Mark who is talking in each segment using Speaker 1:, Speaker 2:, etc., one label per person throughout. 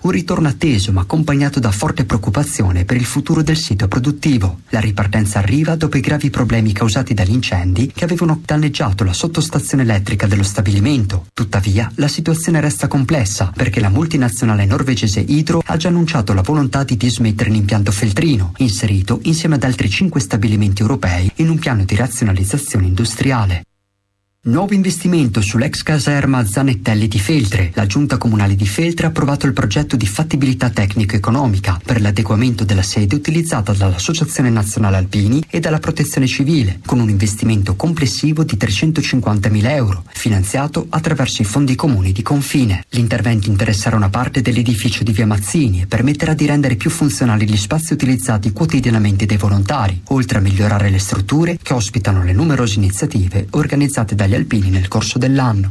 Speaker 1: Un ritorno atteso ma accompagnato da forte preoccupazione per il futuro del sito produttivo. La ripartenza arriva dopo i gravi problemi causati dagli incendi che avevano danneggiato la sottostazione elettrica dello stabilimento. Tuttavia, la situazione resta complessa perché la multinazionale norvegese Hydro ha già annunciato la volontà di dismettere l'impianto Feltrino, inserito insieme ad altri 5 stabilimenti europei in un piano di razionalizzazione industriale. Nuovo investimento sull'ex caserma Zanettelli di Feltre. La Giunta Comunale di Feltre ha approvato il progetto di fattibilità tecnico-economica per l'adeguamento della sede utilizzata dall'Associazione Nazionale Alpini e dalla Protezione Civile, con un investimento complessivo di 350.000 euro, finanziato attraverso i fondi comuni di confine. L'intervento interesserà una parte dell'edificio di Via Mazzini e permetterà di rendere più funzionali gli spazi utilizzati quotidianamente dai volontari, oltre a migliorare le strutture che ospitano le numerose iniziative organizzate dagli alpini nel corso dell'anno.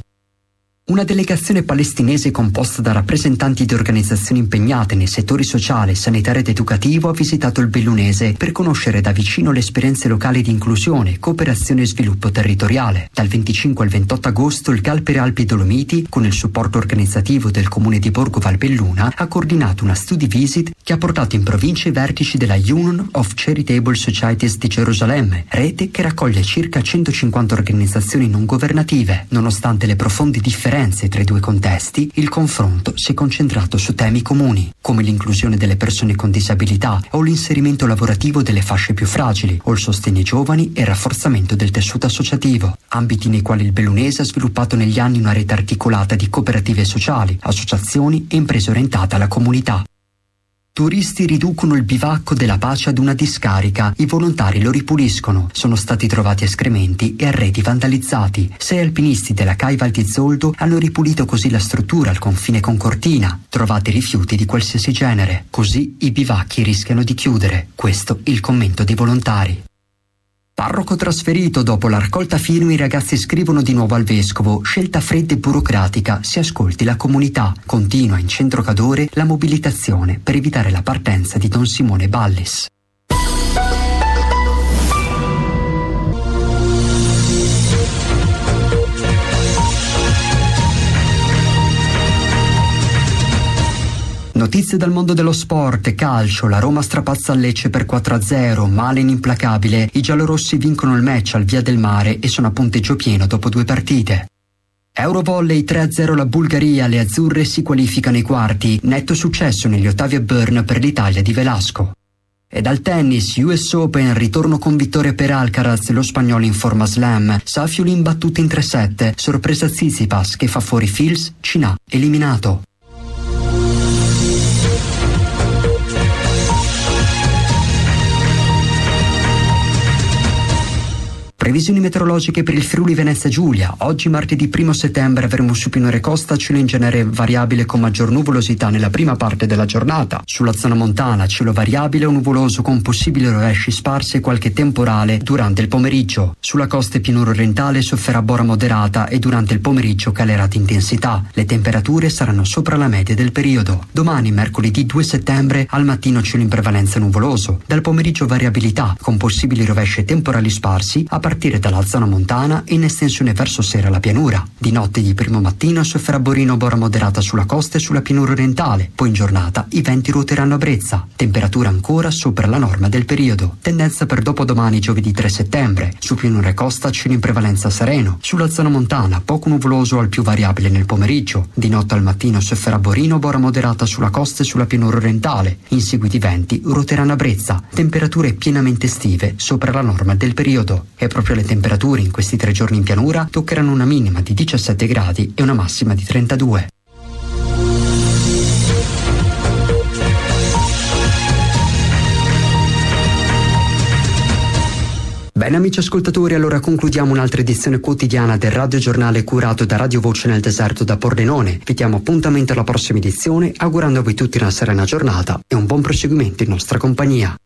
Speaker 1: Una delegazione palestinese composta da rappresentanti di organizzazioni impegnate nei settori sociale, sanitario ed educativo ha visitato il Bellunese per conoscere da vicino le esperienze locali di inclusione, cooperazione e sviluppo territoriale. Dal 25 al 28 agosto il Calpere Alpi Dolomiti, con il supporto organizzativo del comune di Borgo Valbelluna, ha coordinato una study visit che ha portato in provincia i vertici della Union of Charitable Societies di Gerusalemme, rete che raccoglie circa 150 organizzazioni non governative. Nonostante le profonde differenze tra i due contesti, il confronto si è concentrato su temi comuni, come l'inclusione delle persone con disabilità o l'inserimento lavorativo delle fasce più fragili, o il sostegno ai giovani e il rafforzamento del tessuto associativo, ambiti nei quali il Bellunese ha sviluppato negli anni una rete articolata di cooperative sociali, associazioni e imprese orientate alla comunità. Turisti riducono il bivacco della Pace ad una discarica, i volontari lo ripuliscono, sono stati trovati escrementi e arredi vandalizzati. 6 alpinisti della CAI Val di Zoldo hanno ripulito così la struttura al confine con Cortina, trovati rifiuti di qualsiasi genere, così i bivacchi rischiano di chiudere, questo il commento dei volontari. Parroco trasferito, dopo la raccolta firme i ragazzi scrivono di nuovo al vescovo, scelta fredda e burocratica, si ascolti la comunità, continua in centro Cadore la mobilitazione per evitare la partenza di Don Simone Ballis. Notizie dal mondo dello sport, calcio, la Roma strapazza al Lecce per 4-0, Malen implacabile, i giallorossi vincono il match al Via del Mare e sono a punteggio pieno dopo 2 partite. Eurovolley 3-0 la Bulgaria, le azzurre si qualificano ai quarti, netto successo negli ottavi a Bern per l'Italia di Velasco. E dal tennis, US Open, ritorno con vittoria per Alcaraz, lo spagnolo in forma slam, Safiuli imbattuto in 3-7, sorpresa Tsitsipas che fa fuori Fils, Cinà eliminato. Previsioni meteorologiche per il Friuli Venezia Giulia. Oggi martedì 1 settembre avremo su Pinore Costa cielo in genere variabile con maggior nuvolosità nella prima parte della giornata. Sulla zona montana cielo variabile o nuvoloso con possibili rovesci sparsi e qualche temporale durante il pomeriggio. Sulla costa e pianura orientale sofferà bora moderata e durante il pomeriggio calerà di intensità. Le temperature saranno sopra la media del periodo. Domani mercoledì 2 settembre al mattino cielo in prevalenza nuvoloso. Dal pomeriggio variabilità con possibili rovesci e temporali sparsi a partire dalla zona montana e in estensione verso sera la pianura. Di notte di primo mattino sofferà borino bora moderata sulla costa e sulla pianura orientale, poi in giornata i venti ruoteranno a brezza, temperatura ancora sopra la norma del periodo. Tendenza per dopodomani giovedì 3 settembre, su pianura e costa cielo in prevalenza sereno, sulla zona montana poco nuvoloso al più variabile nel pomeriggio, di notte al mattino sofferà borino bora moderata sulla costa e sulla pianura orientale, in seguito i venti ruoteranno a brezza, temperature pienamente estive sopra la norma del periodo. E proprio le temperature in questi 3 giorni in pianura toccheranno una minima di 17 gradi e una massima di 32. Bene amici ascoltatori, allora concludiamo un'altra edizione quotidiana del Radio Giornale curato da Radio Voce nel Deserto da Pordenone. Vi diamo appuntamento alla prossima edizione, augurando a voi tutti una serena giornata e un buon proseguimento in nostra compagnia.